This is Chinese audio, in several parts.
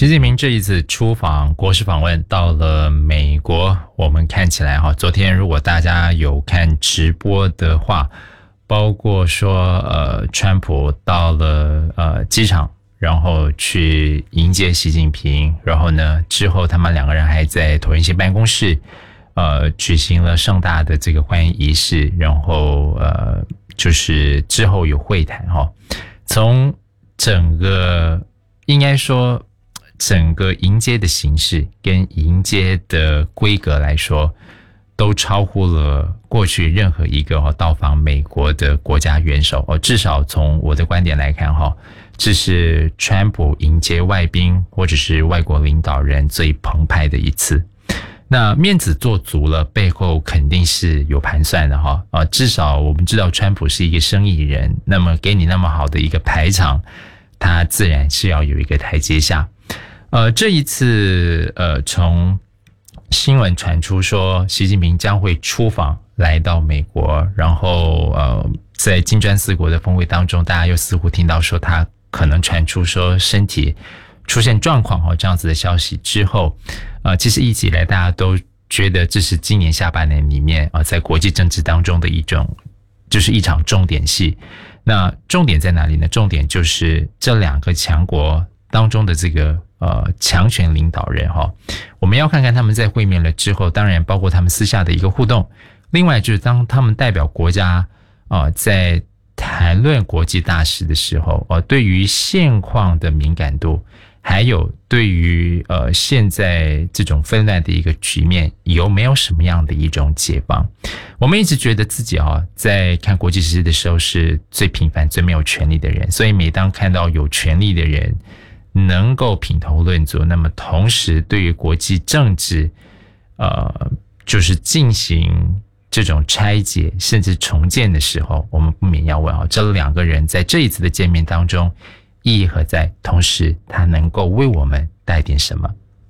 习近平这一次出访国事访问到了美国，我们看起来昨天如果大家有看直播的话，包括说川普到了机场，然后去迎接习近平，然后呢之后他们两个人还在椭圆形办公室举行了盛大的这个欢迎仪式，然后就是之后有会谈从整个应该说整个迎接的形式跟迎接的规格来说，都超乎了过去任何一个到访美国的国家元首至少从我的观点来看这是川普迎接外宾或者是外国领导人最澎湃的一次。那面子做足了，背后肯定是有盘算的至少我们知道川普是一个生意人，那么给你那么好的一个排场，他自然是要有一个台阶下。这一次从新闻传出说习近平将会出访来到美国，然后在金砖四国的峰会当中，大家又似乎听到说他可能传出说身体出现状况这样子的消息之后，其实一直以来大家都觉得这是今年下半年里面在国际政治当中的就是一场重点戏。那重点在哪里呢？重点就是这两个强国当中的这个强权领导人我们要看看他们在会面了之后，当然包括他们私下的一个互动，另外就是当他们代表国家在谈论国际大事的时候对于现况的敏感度，还有对于现在这种纷乱的一个局面有没有什么样的一种解放。我们一直觉得自己在看国际时事的时候是最平凡最没有权利的人，所以每当看到有权利的人能够品头论足，那么同时对于国际政治就是进行这种拆解甚至重建的时候，我们不免要问这两个人在这一次的见面当中意义何在，同时他能够为我们带点什么。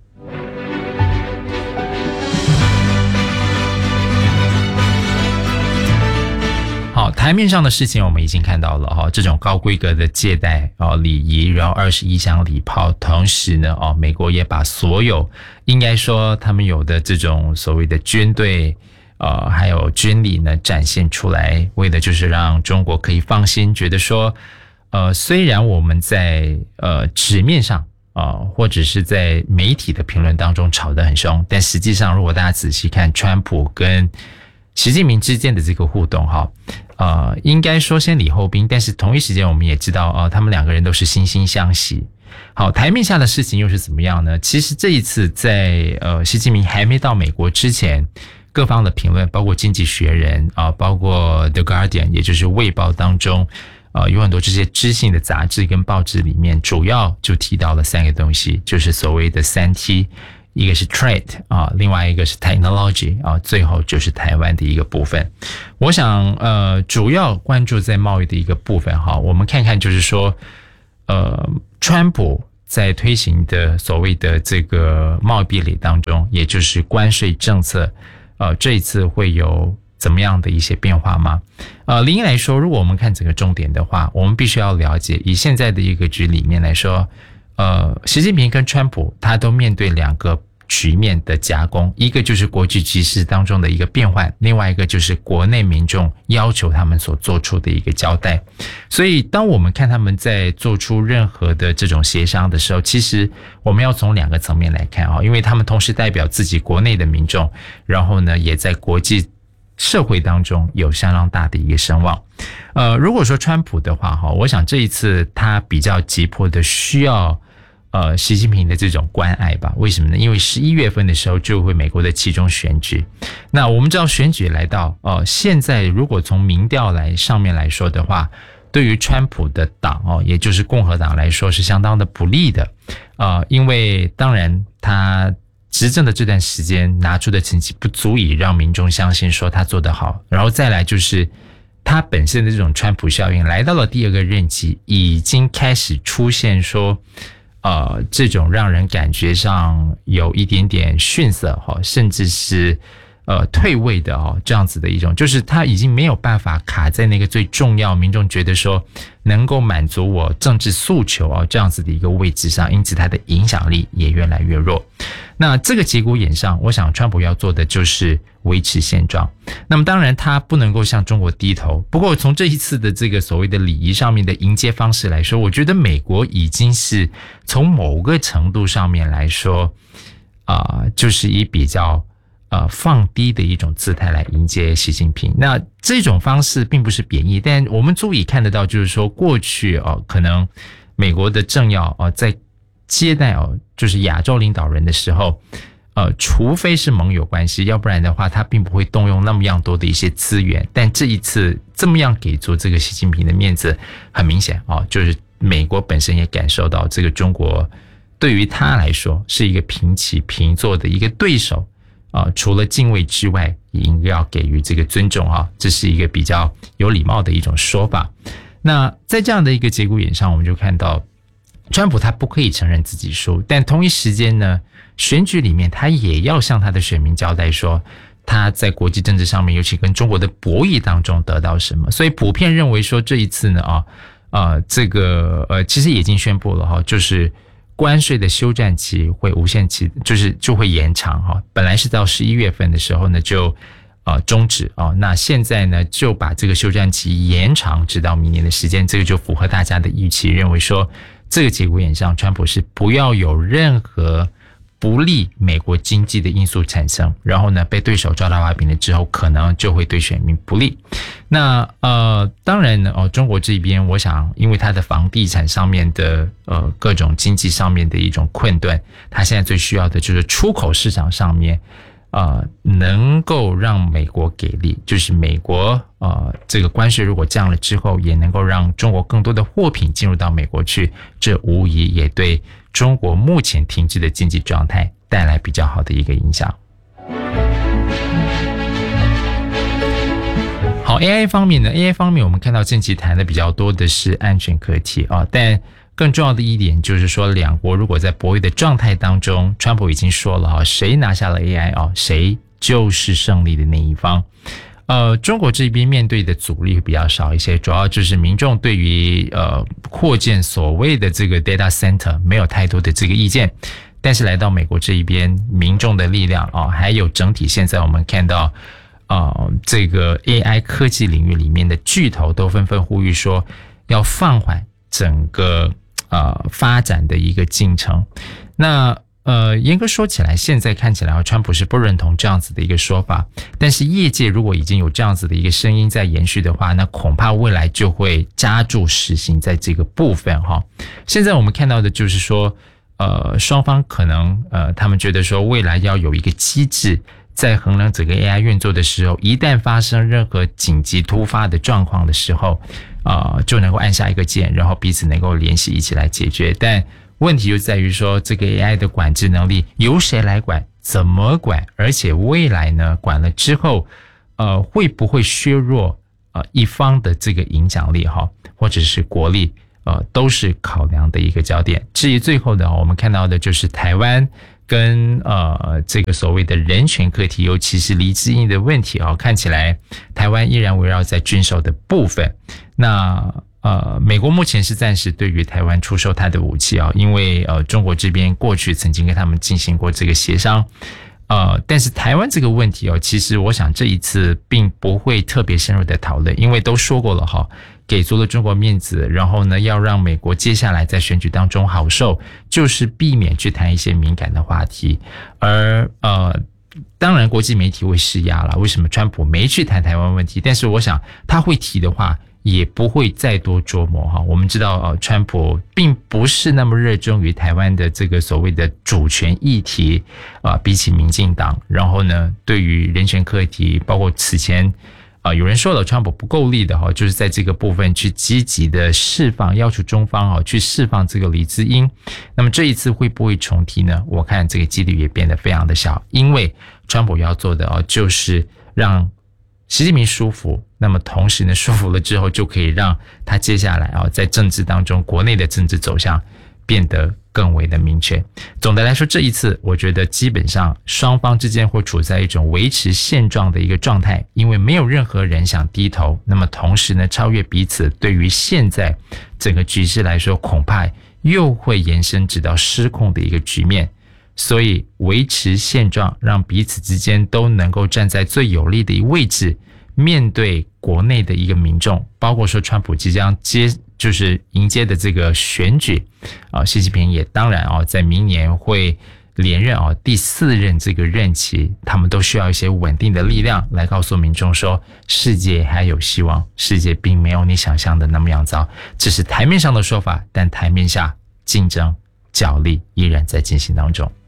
好，台面上的事情我们已经看到了这种高规格的借贷礼仪，然后21箱礼炮，同时呢美国也把所有应该说他们有的这种所谓的军队还有军力呢展现出来，为的就是让中国可以放心，觉得说虽然我们在纸面上或者是在媒体的评论当中吵得很凶，但实际上如果大家仔细看川普跟习近平之间的这个互动应该说先礼后兵，但是同一时间我们也知道他们两个人都是惺惺相惜。好，台面下的事情又是怎么样呢？其实这一次在习近平还没到美国之前，各方的评论包括经济学人包括 The Guardian 也就是卫报当中有很多这些知性的杂志跟报纸里面主要就提到了三个东西，就是所谓的3T，一个是 trade 另外一个是 technology 最后就是台湾的一个部分。我想主要关注在贸易的一个部分我们看看就是说川普在推行的所谓的这个贸易壁垒当中，也就是关税政策这一次会有怎么样的一些变化吗？另一来说，如果我们看整个重点的话，我们必须要了解以现在的一个局里面来说习近平跟川普他都面对两个局面的夹攻，一个就是国际局势当中的一个变换，另外一个就是国内民众要求他们所做出的一个交代。所以当我们看他们在做出任何的这种协商的时候，其实我们要从两个层面来看因为他们同时代表自己国内的民众，然后呢也在国际社会当中有相当大的一个声望。如果说川普的话我想这一次他比较急迫的需要习近平的这种关爱吧。为什么呢？因为11月份的时候就会美国的期中选举。那我们知道选举来到现在如果从民调上面来说的话，对于川普的党也就是共和党来说是相当的不利的因为当然他执政的这段时间拿出的成绩不足以让民众相信说他做得好，然后再来就是他本身的这种川普效应来到了第二个任期，已经开始出现说这种让人感觉上有一点点逊色甚至是退位的这样子的一种，就是他已经没有办法卡在那个最重要，民众觉得说能够满足我政治诉求这样子的一个位置上，因此他的影响力也越来越弱。那这个节骨眼上，我想川普要做的就是维持现状。那么当然他不能够向中国低头，不过从这一次的这个所谓的礼仪上面的迎接方式来说，我觉得美国已经是从某个程度上面来说就是以比较放低的一种姿态来迎接习近平。那这种方式并不是贬义，但我们足以看得到，就是说过去可能美国的政要在接待就是亚洲领导人的时候，除非是盟友关系，要不然的话他并不会动用那么样多的一些资源。但这一次这么样给足这个习近平的面子，很明显就是美国本身也感受到这个中国对于他来说是一个平起平坐的一个对手。除了敬畏之外，也应该要给予这个尊重这是一个比较有礼貌的一种说法。那在这样的一个节骨眼上，我们就看到川普他不可以承认自己输，但同一时间呢，选举里面他也要向他的选民交代说他在国际政治上面，尤其跟中国的博弈当中得到什么。所以普遍认为说这一次呢这个其实已经宣布了就是关税的休战期会无限期，就会延长本来是到11月份的时候呢就终止那现在呢就把这个休战期延长直到明年的时间，这个就符合大家的预期，认为说这个节骨眼上川普是不要有任何不利美国经济的因素产生，然后呢被对手抓到把柄了之后，可能就会对选民不利。那当然呢中国这边我想因为它的房地产上面的各种经济上面的一种困顿，它现在最需要的就是出口市场上面能够让美国给力，就是美国这个关税如果降了之后，也能够让中国更多的货品进入到美国去，这无疑也对中国目前停滞的经济状态带来比较好的一个影响。好 AI 方面呢 AI 方面我们看到近期谈的比较多的是安全课题但更重要的一点就是说，两国如果在博弈的状态当中，川普已经说了谁拿下了 AI 谁就是胜利的那一方。中国这边面对的阻力比较少一些，主要就是民众对于扩建所谓的这个 data center 没有太多的这个意见，但是来到美国这一边，民众的力量还有整体现在我们看到这个 AI 科技领域里面的巨头都纷纷呼吁说要放缓整个发展的一个进程。那严格说起来，现在看起来川普是不认同这样子的一个说法，但是业界如果已经有这样子的一个声音在延续的话，那恐怕未来就会加注实行在这个部分现在我们看到的就是说双方可能他们觉得说未来要有一个机制，在衡量整个 AI 运作的时候，一旦发生任何紧急突发的状况的时候就能够按下一个键，然后彼此能够联系一起来解决。但问题就在于说这个 AI 的管制能力由谁来管，怎么管，而且未来呢管了之后会不会削弱一方的这个影响力或者是国力都是考量的一个焦点。至于最后的我们看到的就是台湾跟这个所谓的人权课题，尤其是黎智英的问题看起来台湾依然围绕在军售的部分。那美国目前是暂时对于台湾出售它的武器因为中国这边过去曾经跟他们进行过这个协商但是台湾这个问题其实我想这一次并不会特别深入的讨论，因为都说过了给足了中国面子，然后呢要让美国接下来在选举当中好受，就是避免去谈一些敏感的话题。而当然国际媒体会施压了，为什么川普没去谈台湾问题，但是我想他会提的话也不会再多琢磨我们知道川普并不是那么热衷于台湾的这个所谓的主权议题比起民进党。然后呢对于人权课题，包括此前有人说了川普不够力的就是在这个部分去积极的释放，要求中方去释放这个黎智英。那么这一次会不会重提呢？我看这个几率也变得非常的小，因为川普要做的就是让习近平舒服，那么同时呢舒服了之后就可以让他接下来在政治当中国内的政治走向变得更为的明确。总的来说，这一次我觉得基本上双方之间会处在一种维持现状的一个状态，因为没有任何人想低头，那么同时呢，超越彼此对于现在整个局势来说，恐怕又会延伸直到失控的一个局面。所以维持现状，让彼此之间都能够站在最有利的一个位置，面对国内的一个民众，包括说川普即将就是迎接的这个选举习近平也当然在明年会连任第4任这个任期，他们都需要一些稳定的力量来告诉民众说，世界还有希望，世界并没有你想象的那么样糟。这是台面上的说法，但台面下竞争角力依然在进行当中。